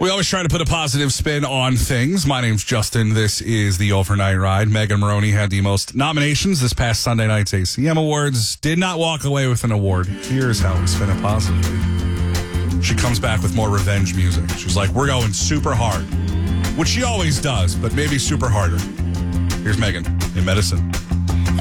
We always try to put a positive spin on things. My name's Justin. This is the Overnight Ride. Megan Maroney had the most nominations this past Sunday night's ACM Awards. Did not walk away with an award. Here's how we spin it positively. She comes back with more revenge music. She's like, we're going super hard. Which she always does, but maybe super harder. Here's Megan in Medicine.